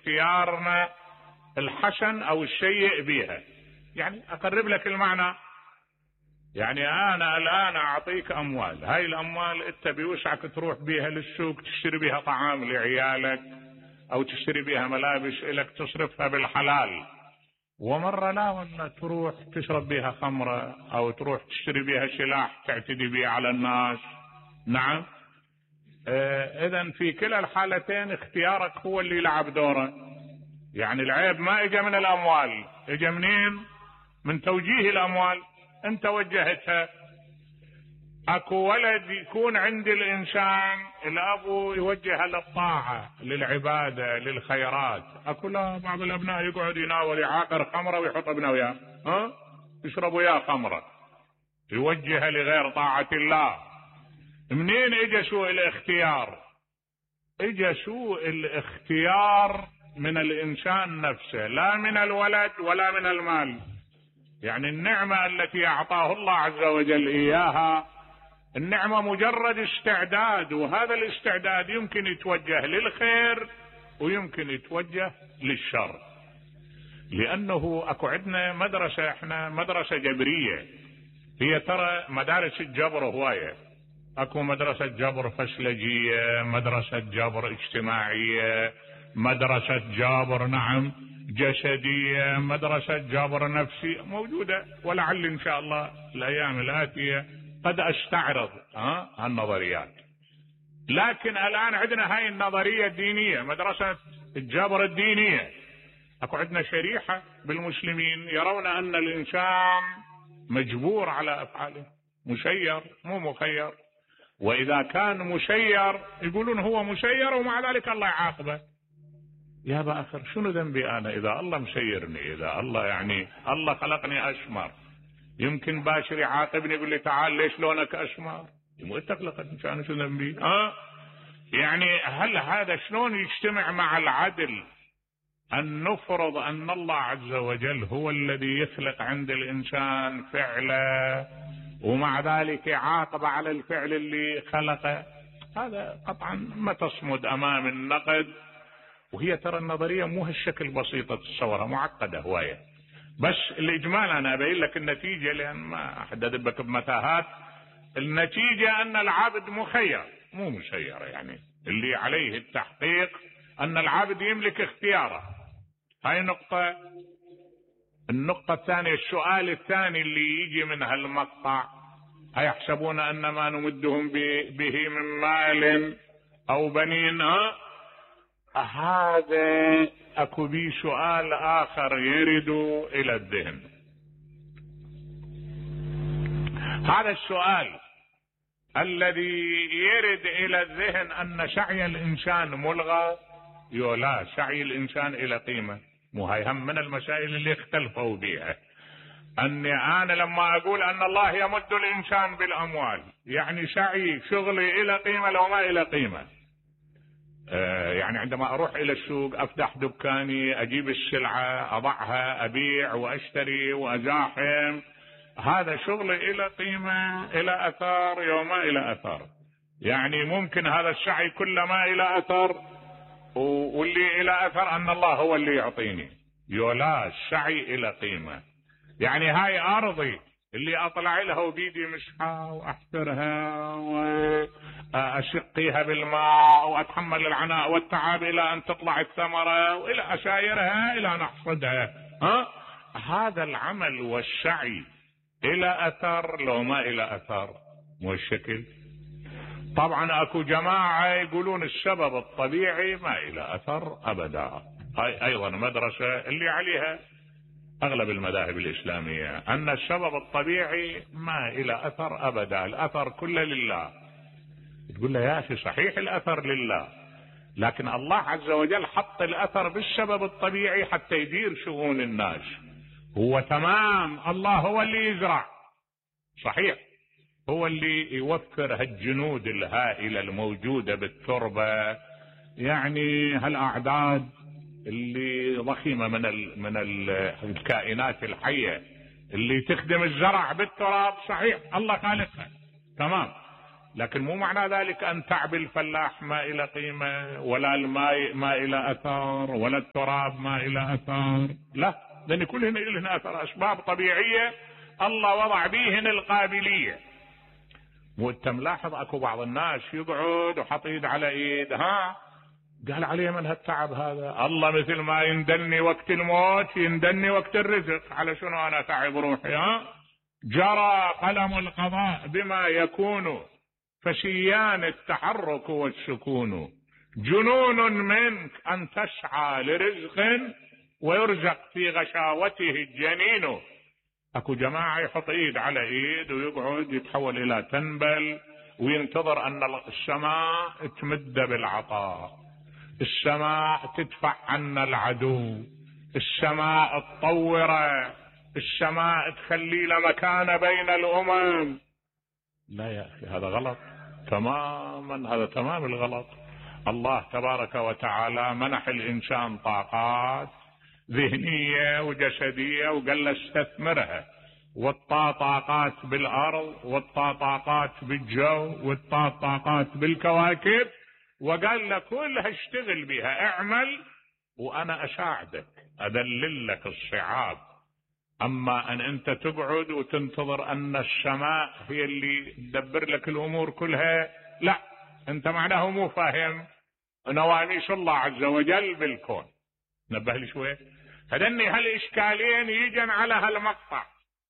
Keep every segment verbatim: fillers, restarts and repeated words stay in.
اختيارنا الحسن او السيء بها. يعني اقرب لك المعنى، يعني انا الان اعطيك اموال، هاي الاموال انت بوسعك تروح بها للسوق تشتري بها طعام لعيالك او تشتري بها ملابس لك تصرفها بالحلال، ومرة لا ولا تروح تشرب بها خمرة او تروح تشتري بها سلاح تعتدي بها على الناس. نعم. آه اذا في كلا الحالتين اختيارك هو اللي لعب دوره. يعني العيب ما اجى من الاموال، اجى منين؟ من توجيه الاموال، انت وجهتها. اكو ولد يكون عند الانسان الابو يوجه للطاعة للعبادة للخيرات، اكو لا بعض الابناء يقعد يناول يعاقر خمرة ويحط ابنه وياه ها يشربوا وياه خمرة، يوجه لغير طاعة الله. منين اجى سوء الاختيار؟ اجى سوء الاختيار من الانسان نفسه، لا من الولد ولا من المال. يعني النعمة التي اعطاه الله عز وجل اياها النعمة مجرد استعداد، وهذا الاستعداد يمكن يتوجه للخير ويمكن يتوجه للشر. لانه اكو عندنا مدرسة، احنا مدرسة جبرية، هي ترى مدارس الجبر هواية. اكو مدرسة جبر فسلجية، مدرسة جبر اجتماعية، مدرسة جبر نعم جسدية، مدرسة جبر نفسي موجودة، ولعل ان شاء الله الايام الاتية قد استعرض ها هالنظريات. لكن الان عندنا هاي النظرية الدينية، مدرسة الجبر الدينية. اكو عندنا شريحة بالمسلمين يرون ان الانسان مجبور على افعاله، مسير مو مخير، واذا كان مسير يقولون هو مسير ومع ذلك الله يعاقبه. يا باخر شنو ذنبي انا اذا الله مسيرني؟ اذا الله يعني الله خلقني اشمر، يمكن باشر يعاقبني يقول لي تعال ليش لونك اشمر؟ مو انت خلقتني كان شو ذنبي؟ ها يعني هل هذا شلون يجتمع مع العدل ان نفرض ان الله عز وجل هو الذي يخلق عند الانسان فعله ومع ذلك يعاقب على الفعل اللي خلقه؟ هذا قطعا ما تصمد امام النقد. وهي ترى النظرية مو هالشكل بسيطة تتصورها، معقدة هواية. بس الاجمال انا ابين لك النتيجة لان ما احد ادبك بمتاهات. النتيجة ان العبد مخير مو مسير، يعني اللي عليه التحقيق ان العبد يملك اختياره. هاي نقطة. النقطة الثانية، السؤال الثاني اللي يجي من هالمقطع، هيحسبون ان ما نمدهم به من مال او بنين. ها هذا اكو بي سؤال اخر يرد الى الذهن. هذا السؤال الذي يرد الى الذهن ان سعي الانسان ملغى، يولا سعي الانسان الى قيمة. مو هاي هم من المسائل اللي اختلفوا بها. اني انا لما اقول ان الله يمد الانسان بالاموال، يعني سعي شغلي الى قيمة لو ما الى قيمة. آه يعني عندما اروح الى السوق افتح دكاني اجيب السلعة اضعها ابيع واشتري وازاحم، هذا شغلي الى قيمة الى اثار يوم الى اثار. يعني ممكن هذا السعي كل ما الى اثر، واللي الى اثر ان الله هو اللي يعطيني. يولا السعي الى قيمة. يعني هاي ارضي اللي اطلع لها وبيدي مسحها واحفرها واشقيها بالماء واتحمل العناء والتعب الى ان تطلع الثمرة والى اشايرها الى نحصدها، ها هذا العمل والسعي الى اثر لو ما الى اثر مو الشكل. طبعا اكو جماعة يقولون السبب الطبيعي ما الى اثر ابدا. هاي ايضا مدرسة اللي عليها اغلب المذاهب الاسلامية، ان السبب الطبيعي ما الى اثر ابدا، الاثر كله لله. تقول له يا اخي صحيح الاثر لله، لكن الله عز وجل حط الاثر بالسبب الطبيعي حتى يدير شؤون الناس. هو تمام الله هو اللي يزرع صحيح، هو اللي يوفر هالجنود الهائلة الموجودة بالتربة، يعني هالاعداد اللي ضخيمة من ال من ال الكائنات الحية اللي تخدم الزرع بالتراب، صحيح الله خالقها تمام. لكن مو معنى ذلك أن تعب الفلاح ما إلى قيمة، ولا الماء ما إلى أثر، ولا التراب ما إلى أثر، لا، لأن كلهن إلهن أثر، أسباب طبيعية الله وضع بيهن القابلية. وانت ملاحظ اكو بعض الناس يقعد وحط ايد على ايد، ها قال عليه من هالتعب هذا؟ الله مثل ما يندني وقت الموت يندني وقت الرزق، على شنو انا تعب روحي؟ ها جرى قلم القضاء بما يكون، فشيان التحرك والسكون، جنون منك ان تسعى لرزق ويرزق في غشاوته الجنين. اكو جماعة يحط ايد على ايد ويقعد يتحول الى تنبل وينتظر ان السماء تمد بالعطاء، السماء تدفع عنا العدو، السماء تطوره، السماء تخلي له مكانه بين الامم. لا يا اخي، هذا غلط تماما، هذا تمام الغلط. الله تبارك وتعالى منح الانسان طاقات ذهنية وجسدية وقال له استثمرها، والطاقات بالارض، والطاقات بالجو، والطاقات بالكواكب، وقال له كلها اشتغل بها، اعمل وانا اساعدك، ادلل لك الصعاب. اما ان انت تقعد وتنتظر ان السماء هي اللي تدبر لك الامور كلها، لا، انت معناه مو فاهم نواميس الله عز وجل بالكون. نبه لي شوي، فدني هالاشكالين يجن على هالمقطع.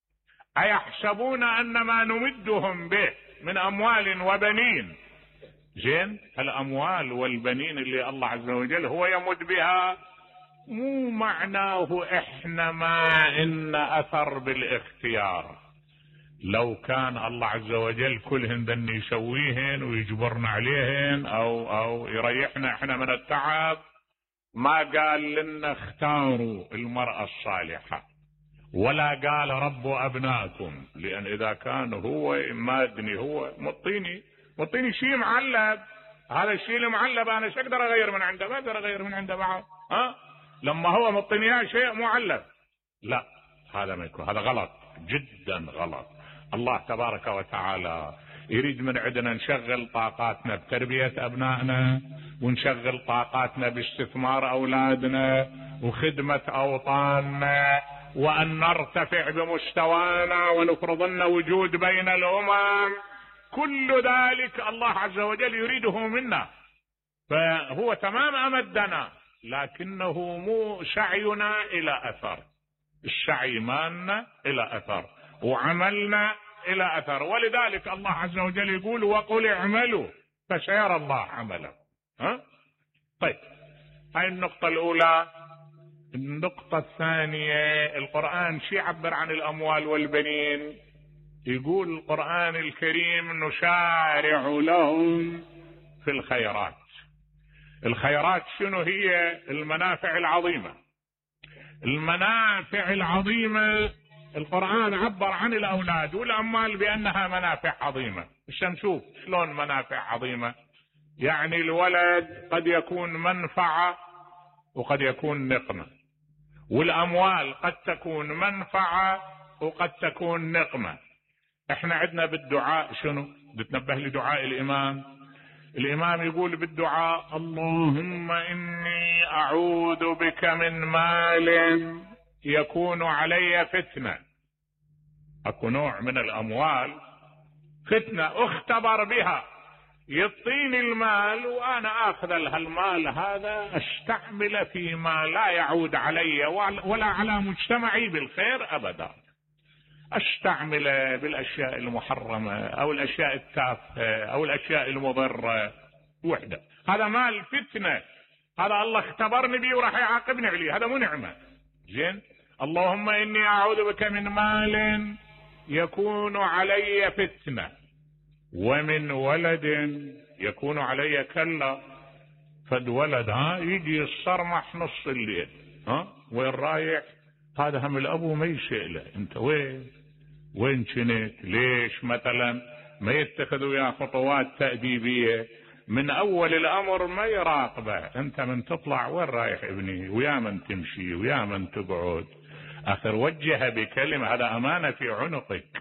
ايحسبون ان ما نمدهم به من اموال وبنين، زين الاموال والبنين اللي الله عز وجل هو يمد بها، مو معناه احنا ما ان اثر بالاختيار. لو كان الله عز وجل كلهن ذن يسويهن ويجبرنا عليهن او او يريحنا احنا من التعب، ما قال لنا اختاروا المرأة الصالحة، ولا قال ربوا ابنائكم، لان اذا كان هو مادني هو مطيني مطيني شيء معلب، هذا الشيء المعلب انا ايش اقدر اغير من عنده؟ ما اقدر اغير من عنده بعض، ها لما هو مطيني شيء معلب، لا هذا ما يكون، هذا غلط جدا غلط. الله تبارك وتعالى يريد من عندنا نشغل طاقاتنا بتربية ابنائنا، ونشغل طاقاتنا باستثمار اولادنا وخدمة اوطاننا، وان نرتفع بمستوانا ونفرض لنا وجود بين الامم. كل ذلك الله عز وجل يريده منا، فهو تمام امدنا، لكنه مو سعينا الى اثر، السعي مالنا الى اثر وعملنا الى اثر. ولذلك الله عز وجل يقول وقل اعملوا فسيرى الله عمله. ها طيب، هاي النقطة الاولى. النقطة الثانية، القرآن شي يعبر عن الاموال والبنين؟ يقول القرآن الكريم نسارع لهم في الخيرات. الخيرات شنو هي؟ المنافع العظيمة. المنافع العظيمة القرآن عبر عن الأولاد والأموال بأنها منافع عظيمة. عشان نشوف شلون منافع عظيمة. يعني الولد قد يكون منفعة وقد يكون نقمة، والأموال قد تكون منفعة وقد تكون نقمة. احنا عندنا بالدعاء شنو؟ بتنبه لدعاء الإمام. الإمام يقول بالدعاء اللهم إني أعوذ بك من مال يكون علي فتنة. اكو نوع من الاموال فتنة اختبر بها، يعطيني المال وانا اخذ هالمال هذا استعمله فيما لا يعود علي ولا على مجتمعي بالخير ابدا، استعمله بالاشياء المحرمة او الاشياء التافهة او الاشياء المضرة وحدة. هذا مال فتنة، هذا الله اختبرني بيه وراح يعاقبني عليه، هذا مو نعمة. زين، اللهم اني اعوذ بك من مال يكون علي فتنة ومن ولد يكون علي كلا. فد ولد ها يجي الصرمح نص الليل، ها وين رايح؟ هذا هم الابو ما يسأله انت وين وين كنت ليش مثلا، ما يتخذوا وياه خطوات تأديبية من اول الامر، ما يراقبه انت من تطلع وين رايح ابني، ويا من تمشي ويا من تقعد، اخر وجه بكلمة، هذا امانة في عنقك.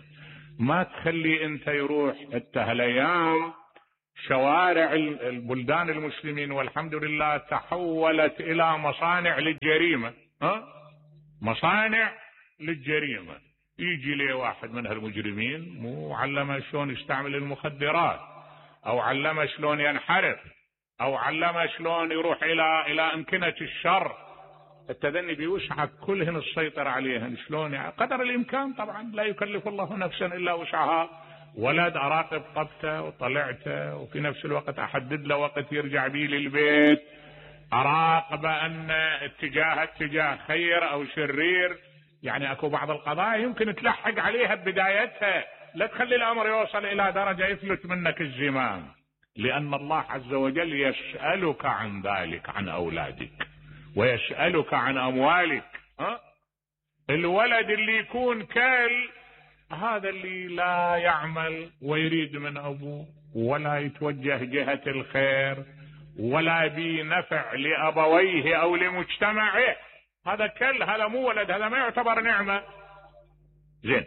ما تخلي انت يروح انت هالايام شوارع البلدان المسلمين والحمد لله تحولت الى مصانع للجريمة، ها مصانع للجريمة. يجي لي واحد من هالمجرمين مو علمه شلون يستعمل المخدرات، او علمه شلون ينحرف، او علمه شلون يروح الى الى امكنة الشر. التذني بيوسعك كلهن السيطرة عليهن شلون يعني قدر الامكان. طبعا لا يكلف الله نفسا الا وسعها. ولد اراقب طبته وطلعته، وفي نفس الوقت احدد له وقت يرجع بيه للبيت، اراقب ان اتجاه اتجاه خير او شرير. يعني اكو بعض القضايا يمكن تلحق عليها ببدايتها، لا تخلي الامر يوصل الى درجة يفلت منك الزمام، لان الله عز وجل يسألك عن ذلك، عن اولادك، ويسألك عن اموالك. ها الولد اللي يكون كال هذا اللي لا يعمل ويريد من ابوه ولا يتوجه جهة الخير ولا بنفع لابويه او لمجتمعه، هذا كل، هذا مو ولد، هذا ما يعتبر نعمة. زين.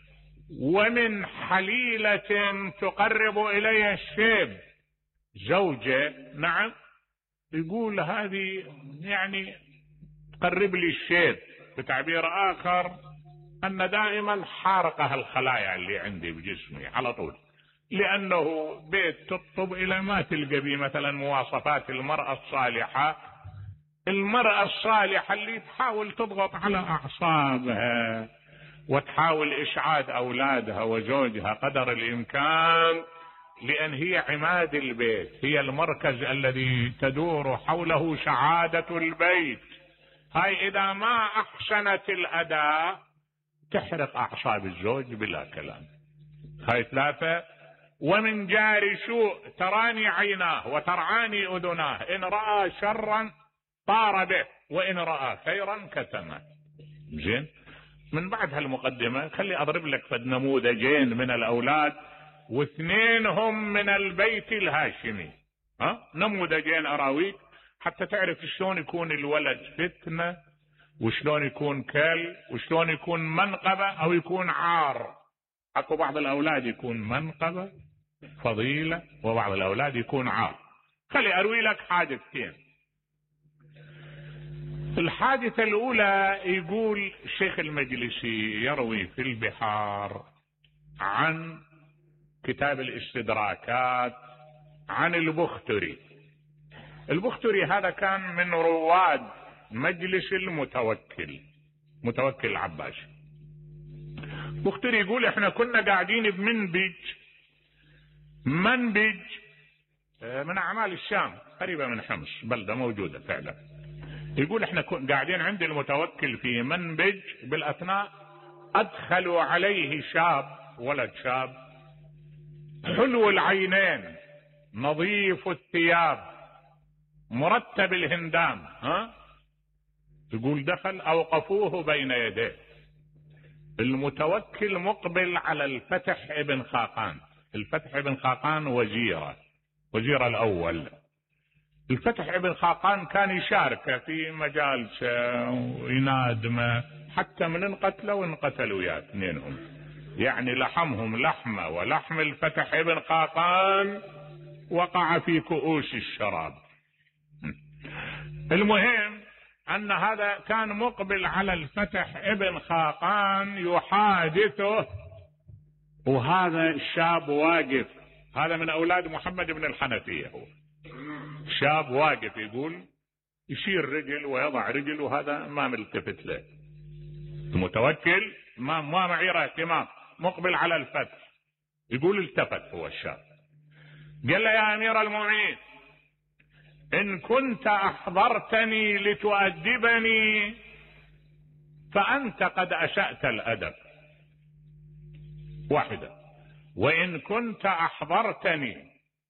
ومن حليلة تقرب الي الشيب زوجة، نعم، يقول هذه يعني تقرب لي الشيب. بتعبير اخر ان دائما حارقة الخلايا اللي عندي بجسمي على طول، لانه بيت تطب الى ما تلقى بيه مثلا مواصفات المرأة الصالحة. المرأة الصالحة اللي تحاول تضغط على اعصابها وتحاول اشعاد اولادها وزوجها قدر الامكان، لان هي عماد البيت، هي المركز الذي تدور حوله سعادة البيت. هاي اذا ما احسنت الاداء تحرق اعصاب الزوج بلا كلام. هاي ثلاثة. ومن جار سوء تراني عيناه وترعاني اذناه، ان رأى شرا طار به وان رأى خيرا كتمه. زين. من بعد هالمقدمة خلي اضرب لك فد نموذجين من الاولاد، واثنين هم من البيت الهاشمي. ها نموذجين اراويك حتى تعرف شلون يكون الولد فتنة، وشلون يكون كل، وشلون يكون منقبة او يكون عار. اكو بعض الاولاد يكون منقبة فضيلة، وبعض الاولاد يكون عار. خلي اروي لك حادثتين. الحادثة الاولى يقول الشيخ المجلسي يروي في البحار عن كتاب الاستدراكات عن البختري. البختري هذا كان من رواد مجلس المتوكل، متوكل العباسي. بختري يقول احنا كنا قاعدين بمنبج، منبج من اعمال الشام قريبة من حمص، بلدة موجودة فعلا. يقول احنا قاعدين عند المتوكل في منبج، بالاثناء ادخلوا عليه شاب، ولد شاب حلو العينين نظيف الثياب مرتب الهندام. ها تقول دخل اوقفوه بين يديه. المتوكل مقبل على الفتح ابن خاقان. الفتح ابن خاقان وزيره، وزير الاول. الفتح ابن خاقان كان يشارك في مجالسه وينادمه، حتى من انقتلوا انقتلوا يا اثنينهم، يعني لحمهم لحمه، ولحم الفتح ابن خاقان وقع في كؤوس الشراب. المهم ان هذا كان مقبل على الفتح ابن خاقان يحادثه، وهذا الشاب واقف، هذا من اولاد محمد بن الحنفية، هو شاب واقف يقول يشير رجل ويضع رجل، وهذا ما ملتفت له. المتوكل ما ما معيره اهتمام، مقبل على الفتح. يقول التفت هو الشاب قال له يا امير المؤمنين ان كنت احضرتني لتؤدبني فانت قد اسأت الادب، واحدة. وان كنت احضرتني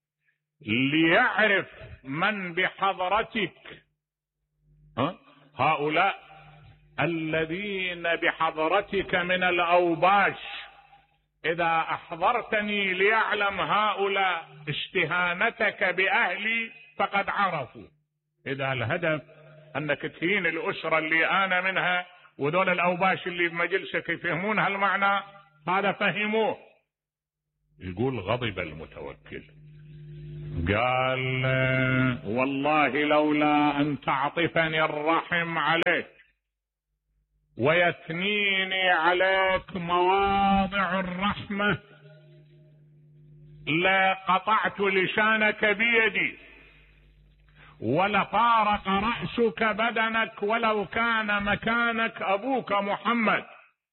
ليعرف من بحضرتك، ها هؤلاء الذين بحضرتك من الاوباش، اذا احضرتني ليعلم هؤلاء استهانتك باهلي فقد عرفوا. اذا الهدف انك تهين الاسرة اللي انا منها، وذول الاوباش اللي بمجلسك يفهمون هالمعنى، هذا فهموه. يقول غضب المتوكل، قال والله لولا أن تعطفني الرحم عليك ويثنيني عليك مواضع الرحمة لقطعت لسانك بيدي ولفارق رأسك بدنك ولو كان مكانك أبوك محمد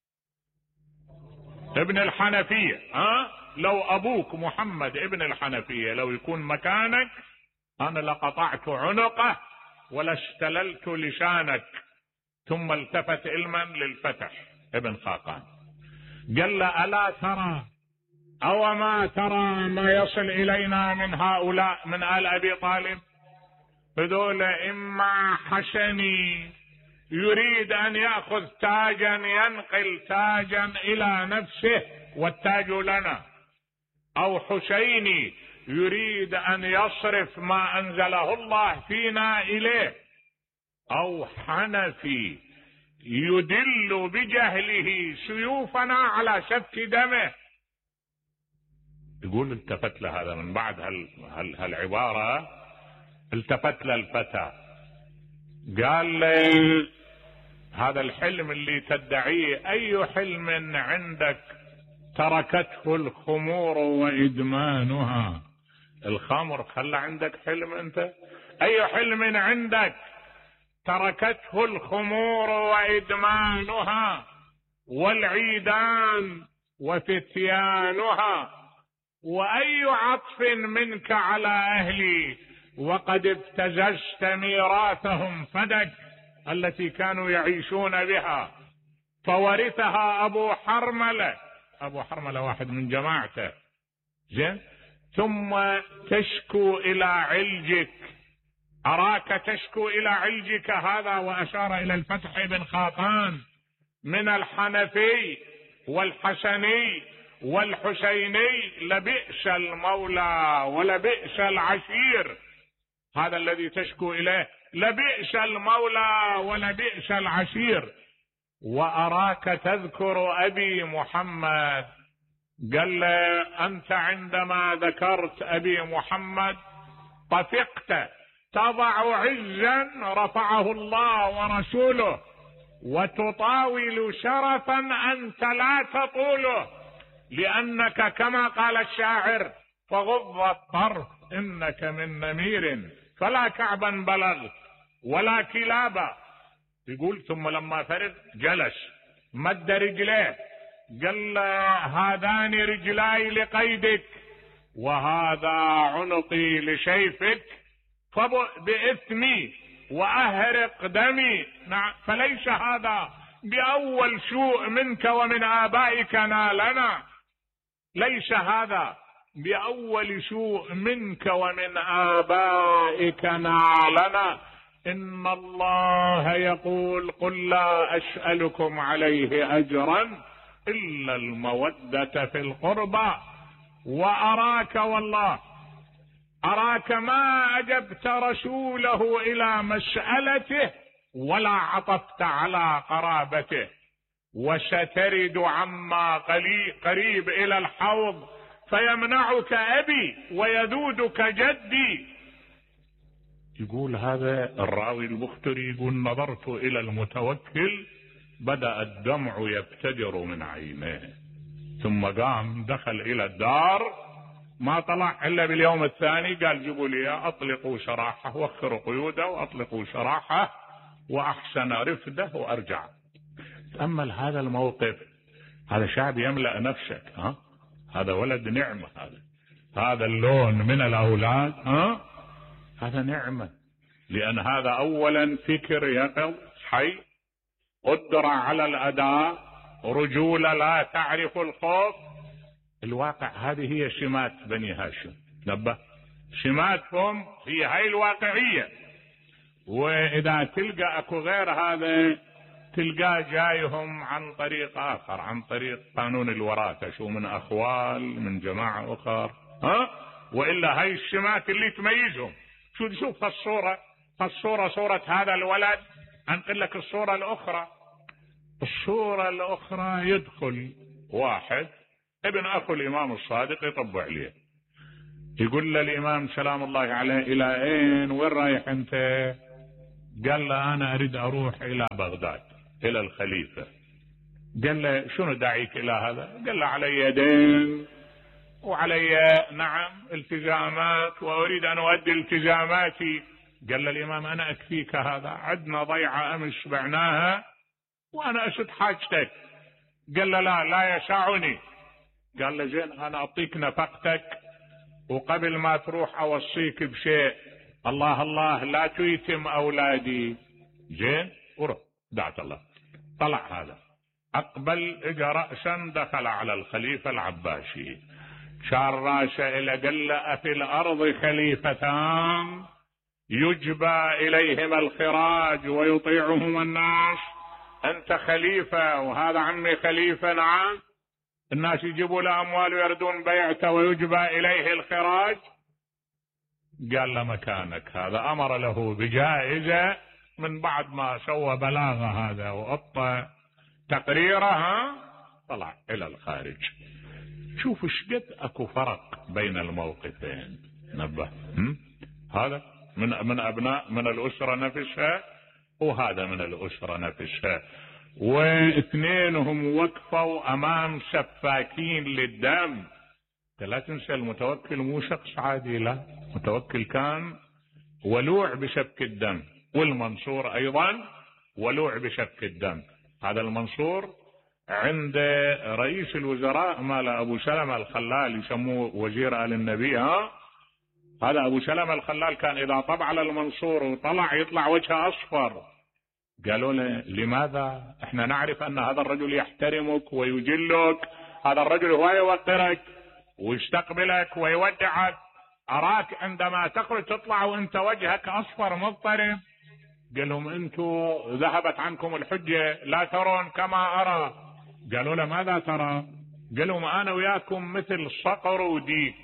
ابن الحنفية. ها لو أبوك محمد ابن الحنفية لو يكون مكانك أنا لقطعت عنقه ولاستللت لسانك. ثم التفت علما للفتح ابن خاقان قال له ألا ترى أو ما ترى ما يصل إلينا من هؤلاء من آل أبي طالب؟ هذول إما حسني يريد أن يأخذ تاجا ينقل تاجا إلى نفسه والتاج لنا، أو حسيني يريد أن يصرف ما أنزله الله فينا إليه، أو حنفي يدل بجهله سيوفنا على سفك دمه. يقول التفت له هذا من بعد هال هال هالعبارة، التفت له الفتى قال لي هذا الحلم اللي تدعيه أي حلم عندك تركته الخمور وإدمانها؟ الخمر خلى عندك حلم أنت؟ أي حلم عندك تركته الخمور وإدمانها والعيدان وفتيانها؟ وأي عطف منك على أهلي وقد ابتززت ميراثهم فدك التي كانوا يعيشون بها فورثها أبو حرملة. أبو حرملة واحد من جماعته زين. ثم تشكو إلى علجك، أراك تشكو إلى علجك هذا، وأشار إلى الفتح بن خاقان من الحنفي والحسني والحسيني لبئس المولى ولبئس العشير. هذا الذي تشكو إليه لبئس المولى ولبئس العشير. وأراك تذكر أبي محمد. قال له أنت عندما ذكرت أبي محمد طفقت تضع عزا رفعه الله ورسوله وتطاول شرفا أنت لا تطوله، لأنك كما قال الشاعر فغض الطرف إنك من نمير فلا كعبا بلغ ولا كلابا. يقول ثم لما فرغ جلس مد رجليه قال هذان رجلاي لقيدك وهذا عنقي لشيفك فبإثمي وأهرق دمي. فليس هذا بأول سوء منك ومن آبائك نالنا، ليس هذا بأول سوء منك ومن آبائك نالنا. إن الله يقول قل لا أسألكم عليه أجرا إلا المودة في القربى. وأراك والله أراك ما أجبت رسوله إلى مسألته ولا عطفت على قرابته، وسترد عما قريب إلى الحوض فيمنعك أبي ويذودك جدي. يقول هذا الراوي البختري يقول نظرت إلى المتوكل بدأ الدمع يبتدر من عينيه، ثم قام دخل إلى الدار ما طلع إلا باليوم الثاني قال جيبوا لي أطلقوا سراحه وخروا قيوده وأطلقوا سراحه وأحسن رفده وأرجع. تأمل هذا الموقف، هذا شعب يملأ نفسك. ها هذا ولد نعمة، هذا هذا اللون من الأولاد ها هذا نعمة، لأن هذا أولا فكر يقظ حي، قدرة على الأداء، رجولة لا تعرف الخوف. الواقع هذه هي سمات بني هاشم، نبه سماتهم هي هاي الواقعية. وإذا تلقى أكو غير هذا تلقاه جايهم عن طريق آخر، عن طريق قانون الوراثة، شو من أخوال من جماعة أخر ها. وإلا هاي السمات اللي تميزهم. شو تشوف الصورة الصورة صورة هذا الولد، أنقل لك الصورة الأخرى. الصورة الأخرى يدخل واحد ابن اخو الامام الصادق يطب عليه، يقول له الامام سلام الله عليه الى اين، وين رايح انت؟ قال له انا اريد اروح الى بغداد الى الخليفة. قال له شنو داعيك الى هذا؟ قال له علي دين وعلي نعم التزامات واريد ان اؤدي التزاماتي. قال له الامام انا اكفيك هذا، عندنا ضيعة امس بعناها وانا اشد حاجتك. قال له لا لا يسعني. قال له زين انا اعطيك نفقتك وقبل ما تروح اوصيك بشيء، الله الله لا تيتم اولادي. زين وروح دعت الله. طلع هذا اقبل اجى رأسا دخل على الخليفة العباسي، شار راسه الى قال له افي الارض خليفتان يجبى اليهما الخراج ويطيعهما الناس؟ انت خليفة وهذا عمي خليفة. نعم الناس يجيبوا له اموال ويردون بيعته ويجبى اليه الخراج. قال له مكانك هذا. امر له بجائزة من بعد ما سوى بلاغه هذا وأطى تقريرها طلع الى الخارج. شوفوا شقد اكو فرق بين الموقفين. نبه هذا من من ابناء من الاسرة نفسها وهذا من الاسرة نفسها، واثنينهم وقفوا امام سفاكين للدم. لا تنسى المتوكل مو شخص عادي، لا متوكل كان ولوع بسفك الدم، والمنصور ايضا ولوع بسفك الدم. هذا المنصور عند رئيس الوزراء مال ابو سلمة الخلال يسموه وزير آل النبي. ها هذا ابو سلمة الخلال كان اذا طبع على المنصور وطلع يطلع وجهه اصفر. قالوا له لماذا؟ احنا نعرف ان هذا الرجل يحترمك ويجلك، هذا الرجل هو يوقرك ويستقبلك ويودعك، اراك عندما تخرج تطلع وانت وجهك اصفر مضطرب. قال لهم انتم ذهبت عنكم الحجة لا ترون كما ارى. قالوا له ماذا ترى؟ قال لهم انا وياكم مثل صقر وديك.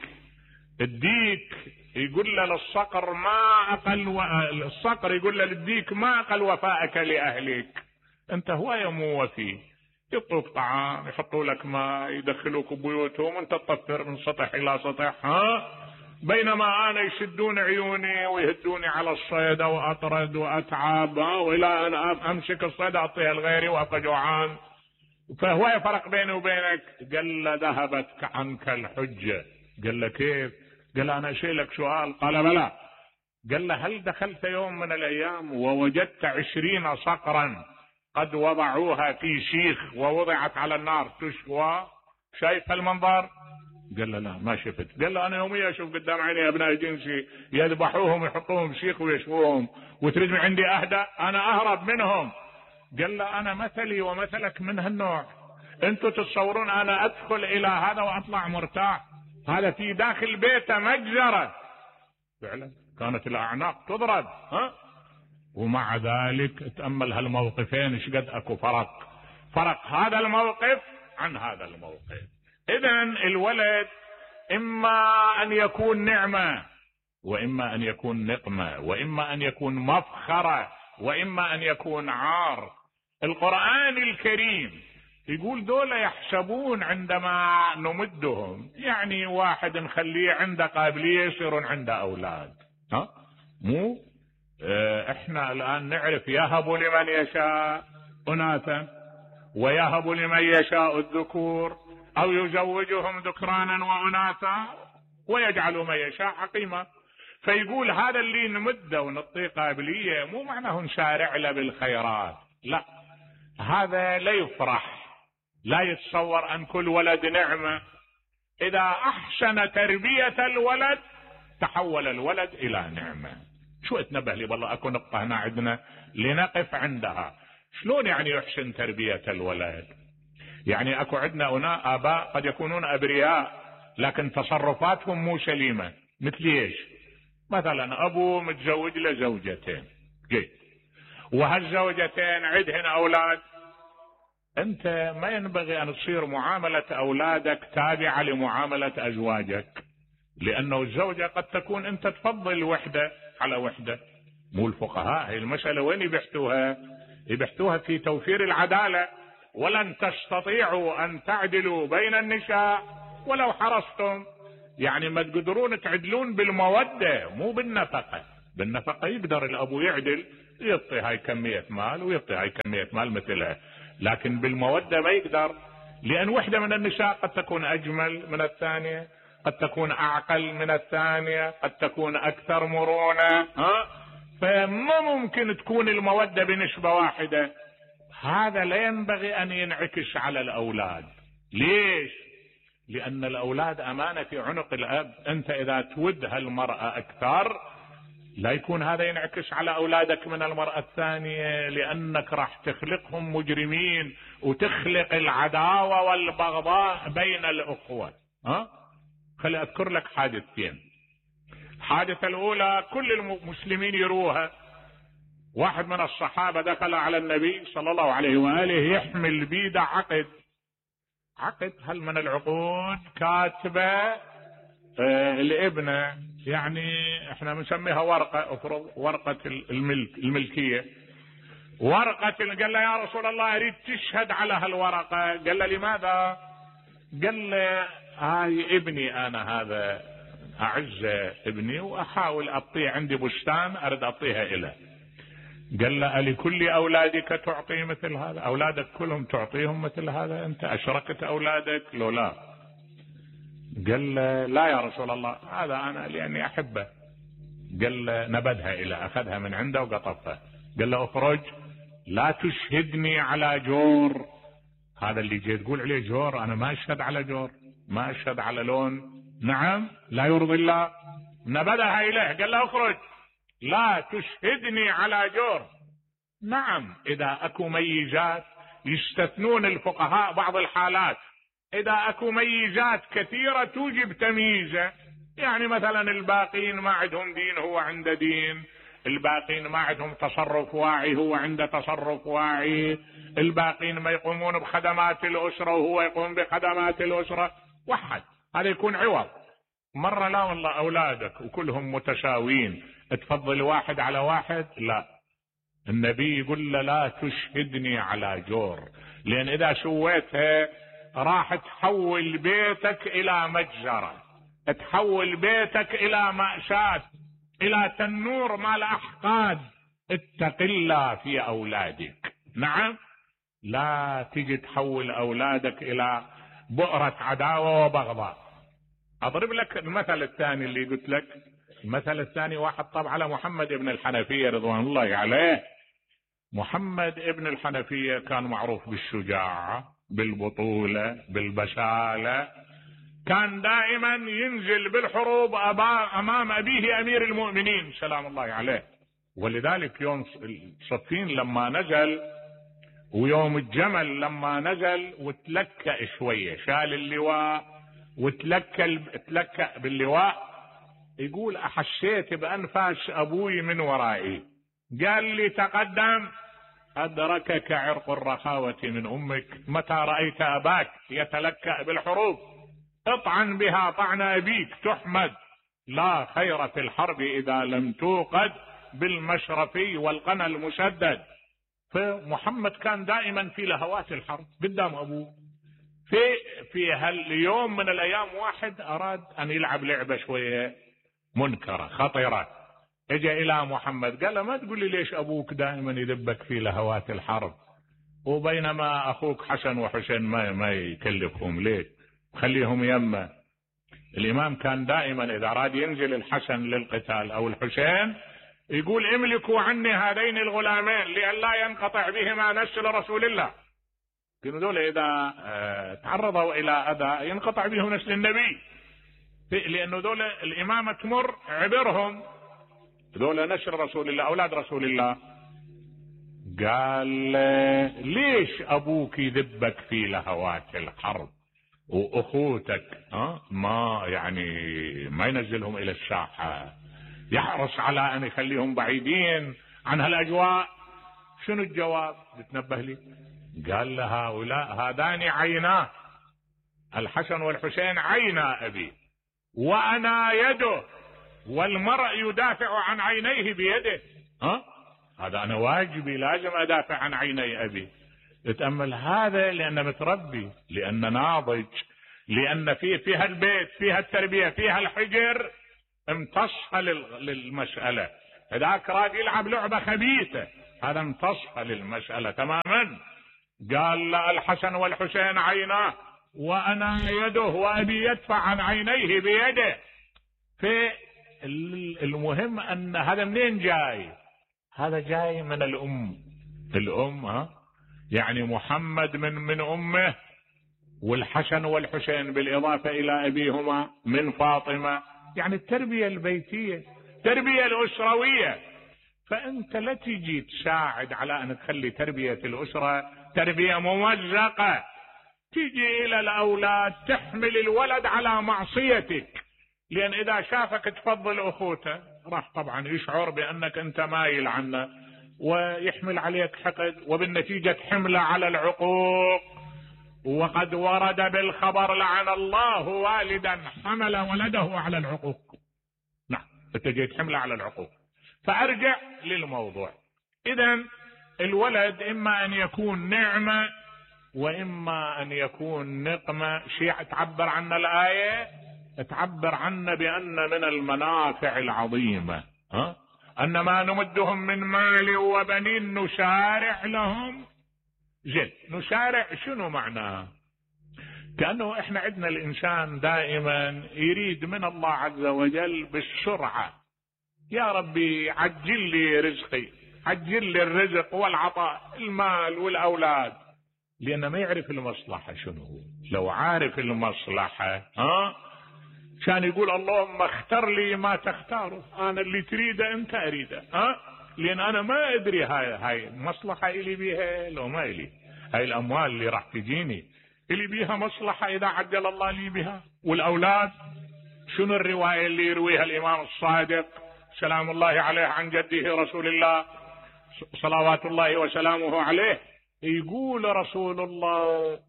الديك يقول له للصقر ما اقل و... الصقر يقول له للديك ما اقل وفائك لاهلك. انت هو يمو وفي، يعطوك طعام يحطوا لك ماء يدخلوك بيوتهم وانت تطفر من سطح الى سطح. ها بينما انا يشدون عيوني ويهدوني على الصيد واطرد واتعب، والى ان امسك الصيد اعطيها لغيري وابقى جوعان. فهو يفرق بيني وبينك. قال له ذهبت عنك الحجة. قال له كيف؟ قال انا اشيلك سؤال. قال بلى. قال له هل دخلت يوم من الايام ووجدت عشرين صقرا قد وضعوها في شيخ ووضعت على النار تشوى؟ شايف المنظر؟ قال له لا ما شفت. قال له انا يوميا اشوف قدام عيني ابناء جنسي يذبحوهم ويحطوهم شيخ ويشووهم، وتريد من عندي اهدى؟ انا اهرب منهم. قال له انا مثلي ومثلك من هالنوع. انتم تتصورون انا ادخل الى هذا واطلع مرتاح؟ هذا في داخل بيته مجزرة. فعلا كانت الاعناق تضرب. ها ومع ذلك تأمل هالموقفين ايش قد اكو فرق. فرق هذا الموقف عن هذا الموقف. اذن الولد اما ان يكون نعمة واما ان يكون نقمة واما ان يكون مفخرة واما ان يكون عار. القرآن الكريم يقول دول يحسبون عندما نمدهم، يعني واحد نخليه عنده قابلية يصيرون عنده اولاد. ها مو اه احنا الان نعرف يهب لمن يشاء اناثا ويهب لمن يشاء الذكور او يزوجهم ذكرانا واناثا ويجعل من يشاء عقيما. فيقول هذا اللي نمده ونعطيه قابلية مو معناه نشارع له بالخيرات، لا، هذا لا يفرح، لا يتصور ان كل ولد نعمة. اذا احسن تربية الولد تحول الولد الى نعمة. شو اتنبه لي والله اكو نقطة هنا عندنا لنقف عندها. شلون يعني يحسن تربية الولد؟ يعني اكو عندنا هنا اباء قد يكونون ابرياء لكن تصرفاتهم مو سليمة. مثل ايش؟ مثلا ابو متزوج له زوجتين، جيد، وهالزوجتين عندهن اولاد. انت ما ينبغي ان تصير معاملة اولادك تابعة لمعاملة ازواجك، لانه الزوجة قد تكون انت تفضل وحدة على وحدة. مو الفقهاء هي المسألة وين يبحثوها؟ يبحثوها في توفير العدالة. ولن تستطيعوا أن تعدلوا بين النساء ولو حرصتم. يعني ما تقدرون تعدلون بالمودة مو بالنفقة. بالنفقة يقدر الأبو يعدل، يعطي هاي كمية مال ويعطي هاي كمية مال مثلها، لكن بالمودة ما يقدر، لأن وحدة من النساء قد تكون أجمل من الثانية، قد تكون أعقل من الثانية، قد تكون أكثر مرونة، ها؟ فما ممكن تكون المودة بنسبة واحدة. هذا لا ينبغي أن ينعكس على الأولاد. ليش؟ لأن الأولاد أمانة في عنق الأب. أنت إذا تود هالمرأة أكثر لا يكون هذا ينعكس على أولادك من المرأة الثانية، لأنك راح تخلقهم مجرمين وتخلق العداوة والبغضاء بين الأخوة. ها؟ خلي أذكر لك حادثتين. الحادثة الأولى كل المسلمين يروها. واحد من الصحابة دخل على النبي صلى الله عليه وآله يحمل بيده عقد. عقد هل من العقود كاتبة آه الابنة، يعني احنا بنسميها ورقة، افرض ورقة الملك الملكية. ورقة قال له يا رسول الله اريد تشهد على هالورقة. قال له لماذا؟ قال له هاي ابني انا، هذا اعز ابني واحاول اعطيه، عندي بستان اريد اعطيها له. قال له ألكل أولادك تعطي مثل هذا؟ أولادك كلهم تعطيهم مثل هذا؟ أنت أشركت أولادك؟ لو لا. قال له لا يا رسول الله، هذا أنا لأني أحبه. قال له نبذها إلى، أخذها من عنده وقطفها. قال له اخرج لا تشهدني على جور. هذا اللي جاي تقول عليه جور، أنا ما أشهد على جور، ما أشهد على لون، نعم لا يرضي الله. نبذها إليه. قال له اخرج لا تشهدني على جور. نعم إذا أكو ميزات، يستثنون الفقهاء بعض الحالات، إذا أكو ميزات كثيرة توجب تمييزه. يعني مثلا الباقين ما عندهم دين هو عنده دين، الباقين ما عندهم تصرف واعي هو عنده تصرف واعي، الباقين ما يقومون بخدمات الأسرة وهو يقوم بخدمات الأسرة. وحد هذا يكون عوض. مرة لا والله أولادك وكلهم متساويين تفضل واحد على واحد، لا. النبي يقول له لا تشهدني على جور، لأن إذا سويتها راح تحول بيتك إلى مجزرة، تحول بيتك إلى مأساة، إلى تنور مال أحقاد. اتق الله في أولادك. نعم لا تجي تحول أولادك إلى بؤرة عداوة وبغضاء. أضرب لك المثل الثاني اللي قلت لك. المثل الثاني واحد طبع على محمد ابن الحنفية رضوان الله عليه. محمد ابن الحنفية كان معروف بالشجاعة، بالبطولة، بالبسالة. كان دائما ينزل بالحروب أمام أبيه أمير المؤمنين سلام الله عليه. ولذلك يوم صفين لما نزل، ويوم الجمل لما نزل وتلكأ شوية، شال اللواء وتلكأ تلكأ باللواء، يقول أحسيت بأنفاس أبوي من ورائي. قال لي تقدم، أدركك عرق الرخاوة من أمك. متى رأيت أباك يتلكأ بالحروب اطعن بها طعن أبيك تحمد. لا خير في الحرب إذا لم توقد بالمشرفي والقنا المسدد. فمحمد كان دائما في لهوات الحرب قدام أبوه. في في هاليوم من الأيام واحد أراد أن يلعب لعبة شوية منكرة خطيرة، اجى إلى محمد قال له ما تقول لي ليش أبوك دائما يذبك في لهوات الحرب، وبينما أخوك حسن وحسين ما ما يكلفهم ليه، خليهم يمه. الإمام كان دائما إذا أراد ينزل الحسن للقتال أو الحسين يقول املكوا عني هذين الغلامين لئلا ينقطع بهما نسل رسول الله. كانوا دول إذا تعرضوا إلى أذى ينقطع بهم نسل النبي، لأنه دول الإمامة تمر عبرهم، دول نسل رسول الله أولاد رسول الله. قال ليش أبوك يذبك في لهوات الحرب وأخوتك أه؟ ما يعني ما ينزلهم إلى الساحة، يحرص على أن يخليهم بعيدين عن هالأجواء. شنو الجواب؟ بتنبه لي. قال له هؤلاء هذان عيناه، الحسن والحسين عينا أبي وأنا يده، والمرء يدافع عن عينيه بيده. ها؟ هذا أنا واجبي لازم أدافع عن عيني أبي. تأمل هذا لأنه متربي، لأنه ناضج، لأن فيه فيها البيت، فيها التربية، فيها الحجر، امتصها للمسألة. هذاك راد يلعب لعبة خبيثة، هذا امتصها للمسألة تماما. قال لا، الحسن والحسين عيناه وأنا يده وأبي يدفع عن عينيه بيده. في المهم أن هذا منين جاي؟ هذا جاي من الأم. الأم ها يعني محمد من من أمه، والحسن والحسين بالإضافة إلى أبيهما من فاطمة، يعني التربية البيتية، التربية الأسروية. فأنت لا تجي تساعد على أن تخلي تربية الأسرة تربية ممزقة، تيجي إلى الأولاد تحمل الولد على معصيتك، لأن إذا شافك تفضل أخوته راح طبعا يشعر بأنك أنت مايل عنه ويحمل عليك حقد، وبالنتيجة تحمله على العقوق. وقد ورد بالخبر لعن الله والدا حمل ولده على العقوق. نعم، فتجي تحمله على العقوق. فأرجع للموضوع. إذن الولد إما أن يكون نعمة وإما أن يكون نقمة. شيء تعبر عنه الآية، تعبر عنه بأن من المنافع العظيمة ها أن ما نمدهم من مال وبنين نسارع لهم. زين، نسارع شنو معناه؟ كأنه احنا عندنا الإنسان دائما يريد من الله عز وجل بالسرعة، يا ربي عجل لي رزقي، عجل لي الرزق والعطاء، المال والأولاد، لأنه ما يعرف المصلحة شنو هو. لو عارف المصلحة ها كان يقول اللهم اختر لي ما تختاره، أنا اللي تريده أنت أريده، ها لأن أنا ما أدري هاي هاي مصلحة إلي بيها لو ما إلي. هاي الأموال اللي راح تجيني إلي بيها مصلحة إذا عجل الله لي بها. والأولاد شنو الرواية اللي يرويها الإمام الصادق سلام الله عليه عن جده رسول الله صلوات الله وسلامه عليه؟ يقول رسول الله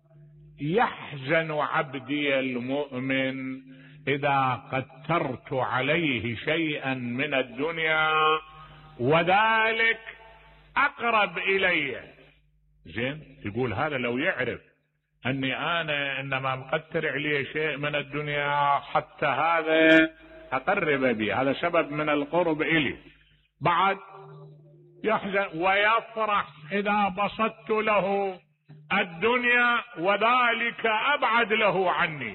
يحزن عبدي المؤمن إذا قدرت عليه شيئا من الدنيا وذلك أقرب إلي. زين، يقول هذا لو يعرف أني أنا إنما مقدر عليه شيء من الدنيا حتى هذا أقرب بي، هذا سبب من القرب إلي. بعد يحزن ويفرح إذا بسطت له الدنيا وذلك أبعد له عني.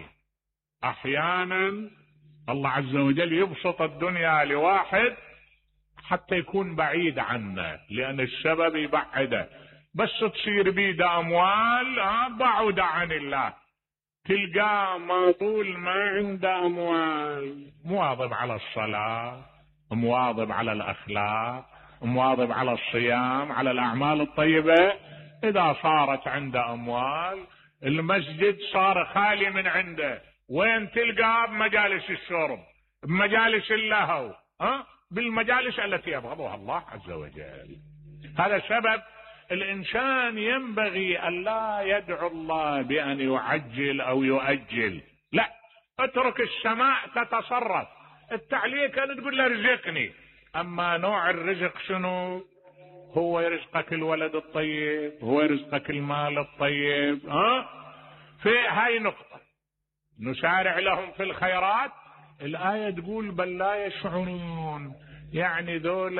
أحيانا الله عز وجل يبسط الدنيا لواحد حتى يكون بعيد عنه، لأن السبب يبعده، بس تصير بيده أموال بعد عن الله. تلقاه ما طول ما عنده أموال مواظب على الصلاة، مواظب على الأخلاق، مواظب على الصيام، على الأعمال الطيبة. إذا صارت عنده أموال المسجد صار خالي من عنده، وين تلقاه؟ بمجالس الشرب، بمجالس اللهو، ها بالمجالس التي يبغضها الله عز وجل. هذا سبب الإنسان ينبغي أن لا يدعو الله بأن يعجل أو يؤجل، لا، اترك السماء تتصرف. التعليق أن تقول له رزقني، أما نوع الرزق شنو؟ هو يرزقك الولد الطيب، هو يرزقك المال الطيب. ها في هاي نقطة. نسارع لهم في الخيرات، الآية تقول بل لا يشعرون. يعني ذول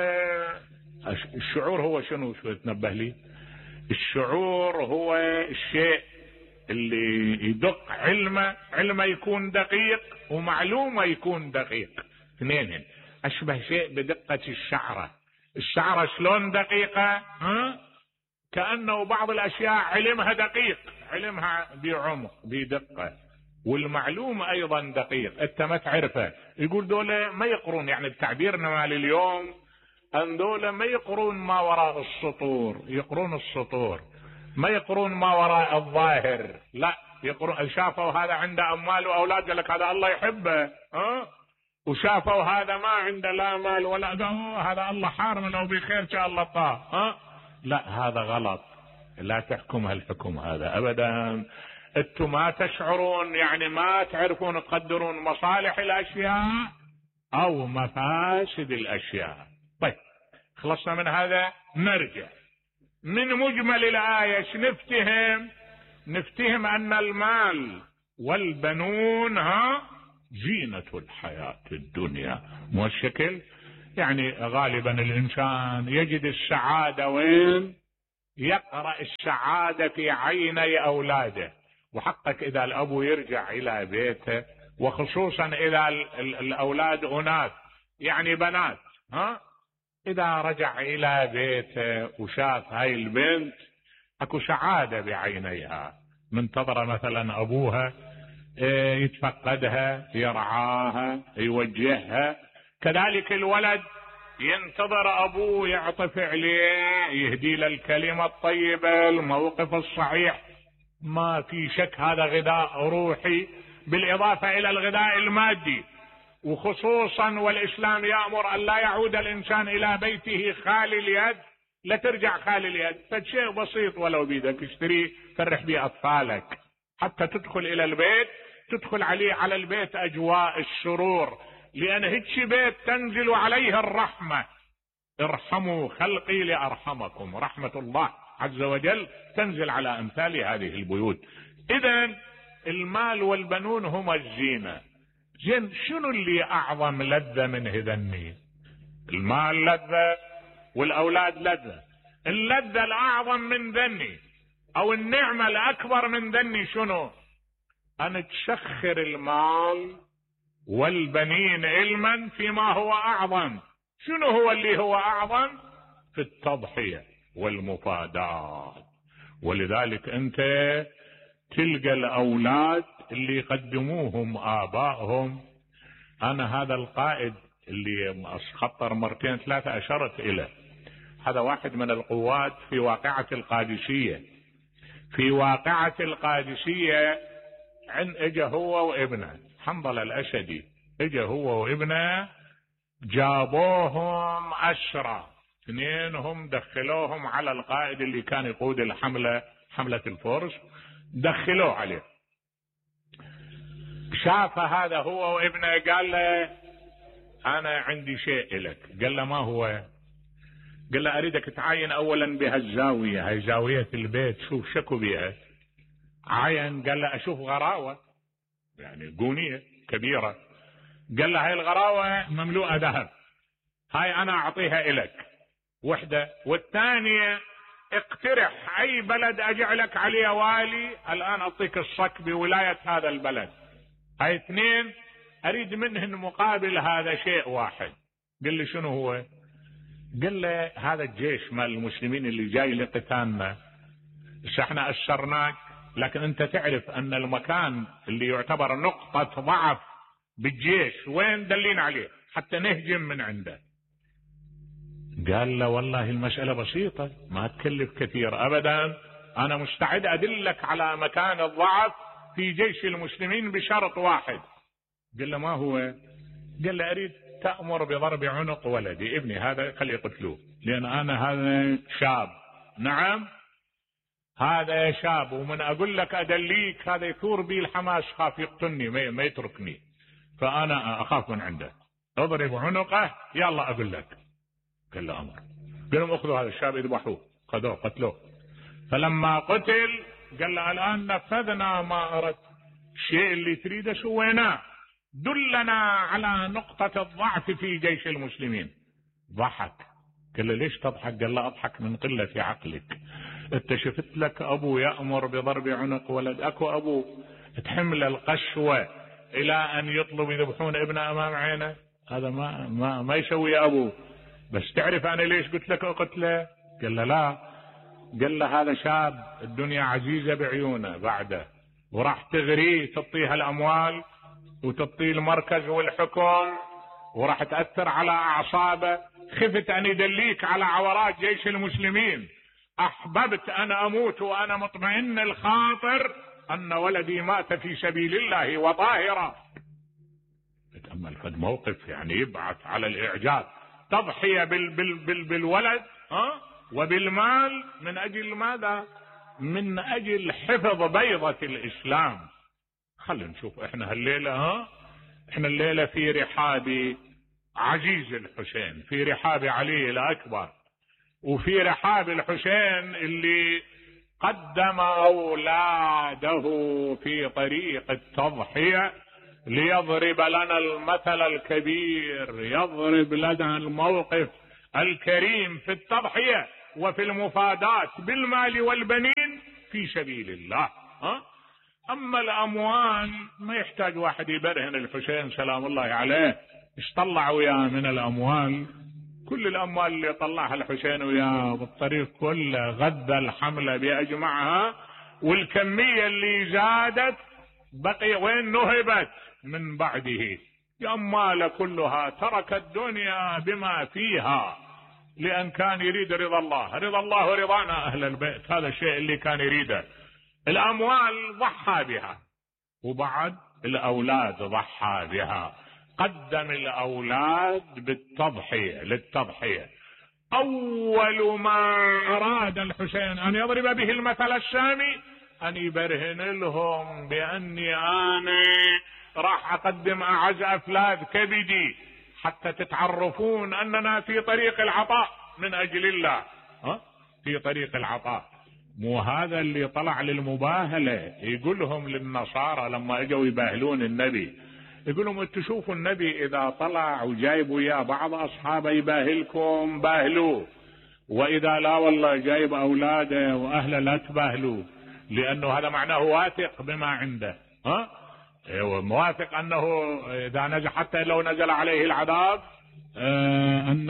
الشعور هو شنو؟ شو تنبه لي؟ الشعور هو الشيء اللي يدق علمه، علمه يكون دقيق ومعلومه يكون دقيق، اثنين. اشبه شيء بدقة الشعرة. الشعرة شلون دقيقة؟ ها كأنه بعض الاشياء علمها دقيق، علمها بعمق بدقة، والمعلومة ايضا دقيق، انت ما تعرفه. يقول دول ما يقرون، يعني بتعبيرنا مال اليوم ان دول ما يقرون ما وراء السطور، يقرون السطور، ما يقرون ما وراء الظاهر، لا يقرون. شافوا هذا عنده اموال واولاد قال لك هذا الله يحبه، ها وشافوا هذا ما عنده لا مال ولا هذا الله حارم لو بخير شاء الله طاه، ها لا، هذا غلط. لا تحكم هالحكم هذا ابدا. انتم ما تشعرون، يعني ما تعرفون تقدرون مصالح الاشياء او مفاسد الاشياء. طيب خلصنا من هذا، نرجع من مجمل الآية نفتهم نفتهم أن المال والبنون ها زينة الحياة الدنيا. مو الشكل؟ يعني غالبا الإنسان يجد السعادة وين؟ يقرأ السعادة في عيني أولاده. وحقك إذا الأب يرجع إلى بيته، وخصوصا إذا الأولاد أناث يعني بنات، ها إذا رجع إلى بيته وشاف هاي البنت أكو سعادة بعينيها، منتظرة مثلا أبوها يتفقدها، يرعاها، يوجهها. كذلك الولد ينتظر أبوه يعطف عليه، يهدي له الكلمة الطيبة، الموقف الصحيح. ما في شك هذا غذاء روحي بالإضافة إلى الغذاء المادي. وخصوصا والإسلام يأمر أن لا يعود الإنسان إلى بيته خالي اليد، لا ترجع خالي اليد. فشيء بسيط ولو بيدك اشتريه فرح به أطفالك، حتى تدخل إلى البيت تدخل عليه على البيت أجواء السرور، لأن هيك بيت تنزل عليه الرحمة. ارحموا خلقي لأرحمكم، رحمة الله عز وجل تنزل على أمثال هذه البيوت. إذن المال والبنون هما الزينة. زين، شنو اللي أعظم لذة من هذني؟ المال لذة والأولاد لذة. اللذة الأعظم من ذني أو النعمة الأكبر من ذني شنو؟ أن تسخر المال والبنين علما فيما هو أعظم. شنو هو اللي هو أعظم؟ في التضحية والمفادات. ولذلك أنت تلقى الأولاد اللي يقدموهم آبائهم. أنا هذا القائد اللي خطر مرتين ثلاثة أشرت إليه، هذا واحد من القوات في واقعة القادسية. في واقعة القادسية عن اجا هو وابنه حنظل الأسدي، اجا هو وابنه جابوهم أسرى، اثنينهم دخلوهم على القائد اللي كان يقود الحملة، حملة الفرس، دخلوه عليه. شاف هذا هو وابنه قال له أنا عندي شيء لك. قال له ما هو؟ قال له أريدك تعاين أولا بهالزاوية، هاي زاوية البيت، شوف شكو بيها. عاين، قال له أشوف غراوة يعني قونية كبيرة. قال له هاي الغراوة مملوءة ذهب، هاي أنا أعطيها إلك وحدة، والثانية اقترح أي بلد أجعلك عليه والي، الآن أعطيك الصك بولاية هذا البلد. هاي اثنين أريد منهن مقابل هذا شيء واحد. قال لي شنو هو؟ قال له هذا الجيش مال المسلمين اللي جاي لقتالنا، احنا أسرناك، لكن أنت تعرف أن المكان اللي يعتبر نقطة ضعف بالجيش وين؟ دلين عليه حتى نهجم من عنده. قال له والله المسألة بسيطة، ما تكلف كثير أبدا، أنا مستعد أدلك على مكان الضعف في جيش المسلمين بشرط واحد. قال له ما هو؟ قال له أريد تأمر بضرب عنق ولدي ابني هذا، خليه يقتلوه، لأن أنا هذا شاب. نعم هذا شاب، ومن أقول لك أدليك هذا يثور بي الحماس، خاف يقتلني ما يتركني، فأنا أخاف من عنده، اضرب عنقه يلا أقول لك. قال له أمر. قال لهم اخذوا هذا الشاب اذبحوه، خذوه قتلوه. فلما قتل قال له الآن نفذنا ما أردت، الشيء اللي تريده سويناه، دلنا على نقطة الضعف في جيش المسلمين. ضحك. قال له ليش تضحك؟ قال له أضحك من قلة عقلك. انت شفت لك أبو يأمر بضرب عنق ولد؟ أكو أبو تحمل القسوة إلى أن يطلب يذبحون ابنه أمام عينه؟ هذا ما ما ما يسوي أبوه. بس تعرف أنا ليش قلت لك أقتله؟ قال له لا. قال له هذا شاب الدنيا عزيزة بعيونه بعده، وراح تغريه تعطيها الأموال وتعطيه المركز والحكم، وراح تأثر على أعصابه. خفت أن يدليك على عورات جيش المسلمين، أحببت أن أموت وأنا مطمئن الخاطر أن ولدي مات في سبيل الله وطاهرا. تأمل فد موقف يعني يبعث على الإعجاب. تضحية بال بال بال بالولد ها وبالمال من أجل ماذا؟ من أجل حفظ بيضة الإسلام. خلينا نشوف احنا هالليلة، ها احنا الليلة في رحاب عزيز الحسين، في رحاب علي الأكبر، وفي رحاب الحسين اللي قدم أولاده في طريق التضحية ليضرب لنا المثل الكبير، يضرب لنا الموقف الكريم في التضحية وفي المفادات بالمال والبنين في سبيل الله. ها؟ أما الأموال ما يحتاج واحد يبرهن الحسين سلام الله عليه ايش طلع وياه من الأموال. كل الأموال اللي طلعها الحسين وياه بالطريق كله غذى الحملة بأجمعها، والكمية اللي زادت بقي وين نهبت من بعده. الأموال كلها ترك الدنيا بما فيها لأن كان يريد رضا الله، رضا الله ورضانا أهل البيت، هذا الشيء اللي كان يريده. الأموال ضحى بها، وبعد الأولاد ضحى بها، قدم الأولاد بالتضحية للتضحية. أول ما أراد الحسين أن يضرب به المثل السامي أن يبرهن لهم بأني أنا راح أقدم أعز أفلاذ كبدي حتى تتعرفون أننا في طريق العطاء من أجل الله. ها؟ في طريق العطاء. مو هذا اللي طلع للمباهلة يقولهم للنصارى لما اجوا يباهلون النبي، يقول لهم انتوا شوفوا النبي اذا طلع وجايب وياه بعض اصحابه يباهلكم باهلوه، واذا لا والله جايب اولاده واهله لا تباهلوه، لانه هذا معناه واثق بما عنده. ها؟ ايوه موافق انه اذا نزل حتى لو نزل عليه العذاب آه ان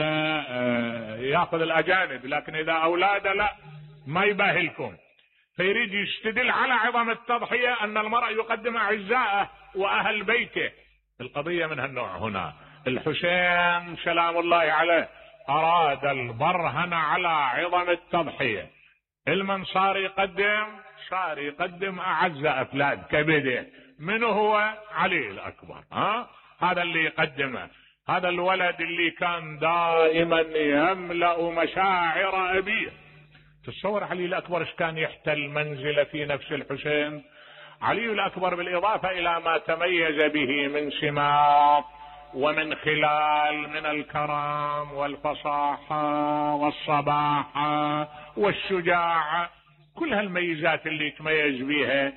آه ياخذ الاجانب، لكن اذا اولاده لا ما يباهلكم. فيريد يستدل على عظم التضحية أن المرء يقدم أعزائه وأهل بيته. القضية من هالنوع هنا. الحسين سلام الله عليه أراد البرهن على عظم التضحية. المن صار يقدم صار يقدم أعز أفلاد كبده. من هو؟ علي الأكبر. ها؟ هذا اللي يقدمه، هذا الولد اللي كان دائما يملأ مشاعر أبيه. تصور علي الأكبر ايش كان يحتل منزله في نفس الحسين. علي الأكبر بالإضافة إلى ما تميز به من سمات ومن خلال من الكرم والفصاحة والصباحة والشجاعة، كل هالميزات اللي تميز بها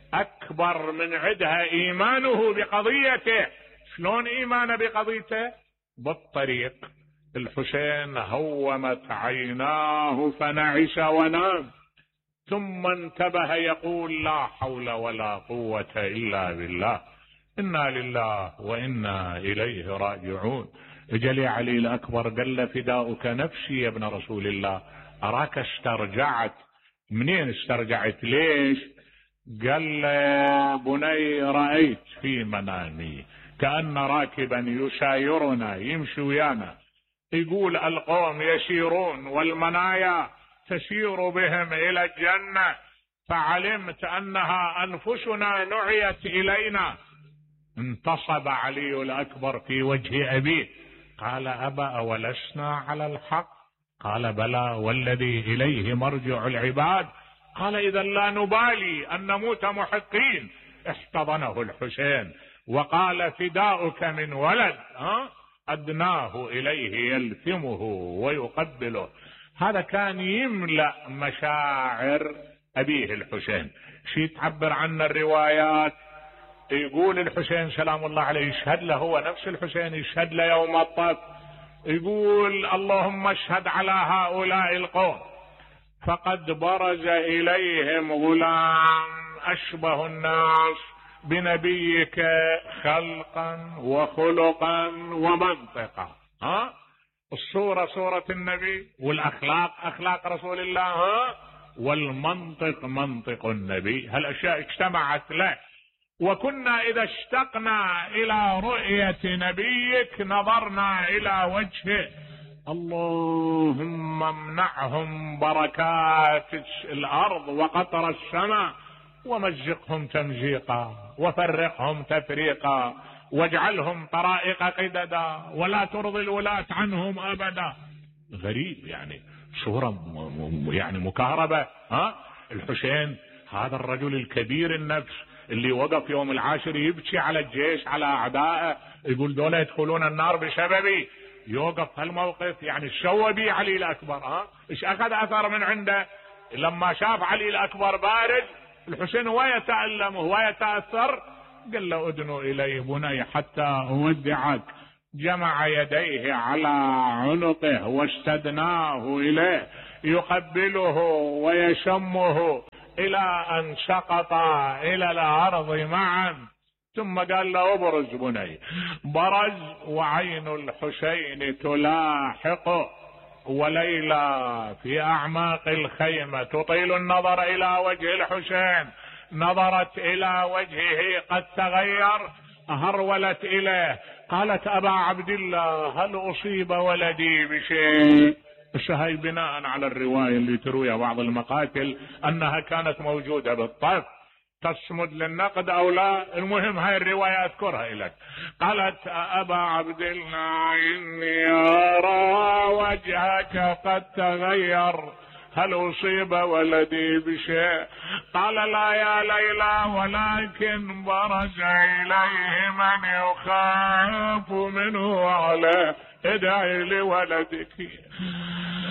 أكبر من عدها إيمانه بقضيته. شلون إيمانه بقضيته؟ بالطريق. الحسين هومت عيناه فنعس ونام، ثم انتبه يقول لا حول ولا قوة إلا بالله، إنا لله وإنا إليه راجعون. اجل يا علي الأكبر قال له فداؤك نفسي يا ابن رسول الله، أراك استرجعت. منين استرجعت؟ ليش؟ قال له بني رأيت في منامي كأن راكبا يسايرنا يمشي ويانا، يقول القوم يسيرون والمنايا تسير بهم إلى الجنة، فعلمت أنها أنفسنا نعيت إلينا. انتصب علي الأكبر في وجه أبيه قال أبا أولسنا على الحق؟ قال بلى والذي إليه مرجع العباد. قال إذا لا نبالي أن نموت محقين. احتضنه الحسين وقال فداؤك من ولد ها أدناه إليه يلثمه ويقبله. هذا كان يملأ مشاعر أبيه الحسين. شي تعبر عن الروايات، يقول الحسين سلام الله عليه يشهد له، هو نفس الحسين يشهد له يوم الطف، يقول اللهم اشهد على هؤلاء القوم فقد برز إليهم غلام أشبه الناس بنبيك خلقا وخلقا ومنطقا. ها؟ الصورة صورة النبي، والأخلاق أخلاق رسول الله، ها؟ والمنطق منطق النبي. هالأشياء اجتمعت له. وكنا إذا اشتقنا إلى رؤية نبيك نظرنا إلى وجهه. اللهم امنعهم بركات الأرض وقطر السماء ومزقهم تمزيقا وفرقهم تفريقا واجعلهم طرائق قددا ولا ترضي الولاة عنهم أبدا. غريب يعني، صورة يعني مكهربة. ها؟ الحسين هذا الرجل الكبير النفس اللي وقف يوم العاشر يبكي على الجيش على أعدائه، يقول دولة يدخلون النار بسببي، يوقف هالموقف يعني شو بي علي الأكبر. ها؟ ايش اخذ اثر من عنده؟ لما شاف علي الاكبر بارد، الحسين هو يتألم وهو يتأثر، قال له ادنوا الي بني حتى اودعك. جمع يديه على عنقه واستدناه اليه يقبله ويشمه الى ان سقطا الى الارض معا. ثم قال له ابرز بني. برز وعين الحسين تلاحقه، وليلى في اعماق الخيمة تطيل النظر الى وجه الحسين، نظرت الى وجهه قد تغير، هرولت اليه قالت ابا عبد الله هل اصيب ولدي بشيء؟ هاي بناء على الرواية اللي ترويها بعض المقاتل انها كانت موجودة بالطف، تصمد للنقد او لا، المهم هاي الرواية اذكرها لك. قالت ابا عبد الله اني ارى وجهك قد تغير، هل اصيب ولدي بشيء؟ قال لا يا ليلى، ولكن برز اليه من يخاف منه عليه، ادعي لولدك.